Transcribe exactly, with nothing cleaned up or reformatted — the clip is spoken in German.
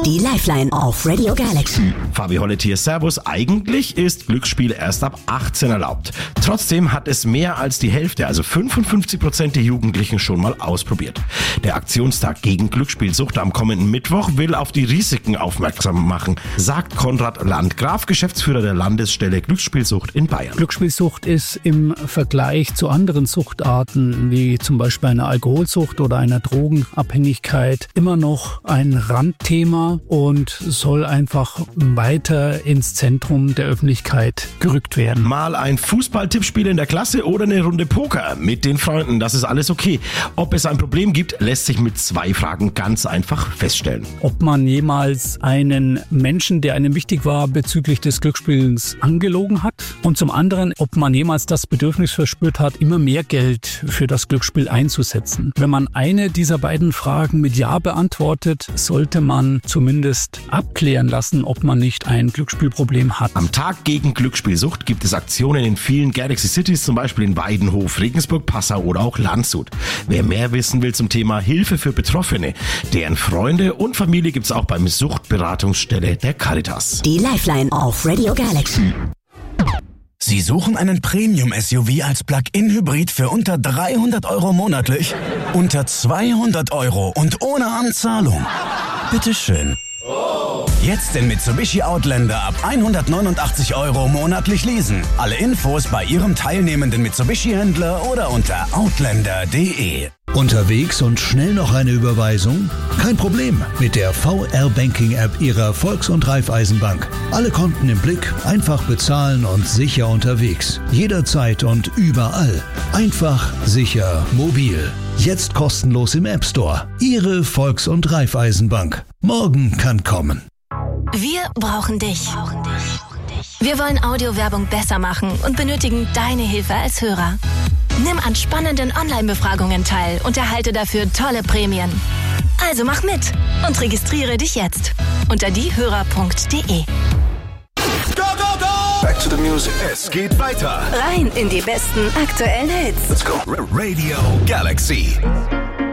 Die Lifeline auf Radio Galaxy. Fabi Hollett hier, Servus. Eigentlich ist Glücksspiel erst ab achtzehn erlaubt. Trotzdem hat es mehr als die Hälfte, also fünfundfünfzig Prozent der Jugendlichen schon mal ausprobiert. Der Aktionstag gegen Glücksspielsucht am kommenden Mittwoch will auf die Risiken aufmerksam machen, sagt Konrad Landgraf, Geschäftsführer der Landesstelle Glücksspielsucht in Bayern. Glücksspielsucht ist im Vergleich zu anderen Suchtarten, wie zum Beispiel einer Alkoholsucht oder einer Drogenabhängigkeit, immer noch ein Randthema und soll einfach weiter ins Zentrum der Öffentlichkeit gerückt werden. Mal ein Fußball-Tippspiel in der Klasse oder eine Runde Poker mit den Freunden, das ist alles okay. Ob es ein Problem gibt, lässt sich mit zwei Fragen ganz einfach feststellen. Ob man jemals einen Menschen, der einem wichtig war, bezüglich des Glücksspielens angelogen hat, und zum anderen, ob man jemals das Bedürfnis verspürt hat, immer mehr Geld für das Glücksspiel einzusetzen. Wenn man eine dieser beiden Fragen mit Ja beantwortet, sollte man zumindest abklären lassen, ob man nicht ein Glücksspielproblem hat. Am Tag gegen Glücksspielsucht gibt es Aktionen in vielen Galaxy Cities, zum Beispiel in Weidenhof, Regensburg, Passau oder auch Landshut. Wer mehr wissen will zum Thema Hilfe für Betroffene, deren Freunde und Familie gibt es auch beim Suchtberatungsstelle der Caritas. Die Lifeline auf Radio Galaxy. Sie suchen einen Premium-S U V als Plug-in-Hybrid für unter dreihundert Euro monatlich? Unter zweihundert Euro und ohne Anzahlung? Bitteschön. Jetzt den Mitsubishi Outlander ab hundertneunundachtzig Euro monatlich leasen. Alle Infos bei Ihrem teilnehmenden Mitsubishi-Händler oder unter outlander punkt de. Unterwegs und schnell noch eine Überweisung? Kein Problem mit der V R-Banking-App Ihrer Volks- und Raiffeisenbank. Alle Konten im Blick, einfach bezahlen und sicher unterwegs. Jederzeit und überall. Einfach, sicher, mobil. Jetzt kostenlos im App Store. Ihre Volks- und Raiffeisenbank. Morgen kann kommen. Wir brauchen dich. Wir wollen Audiowerbung besser machen und benötigen deine Hilfe als Hörer. Nimm an spannenden Online-Befragungen teil und erhalte dafür tolle Prämien. Also mach mit und registriere dich jetzt unter diehörer punkt de. Go, go, go! Back to the music. Es geht weiter. Rein in die besten aktuellen Hits. Let's go. Radio Galaxy.